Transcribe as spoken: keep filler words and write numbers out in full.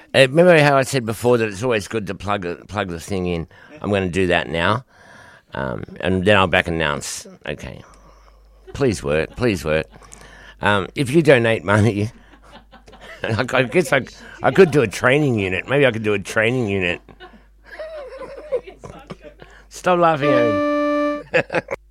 Uh, remember how I said before that it's always good to plug plug the thing in? I'm going to do that now, um, and then I'll back announce. Okay, please work, please work. Um, if you donate money, I, I guess I, I could do a training unit. Maybe I could do a training unit. Stop laughing at me.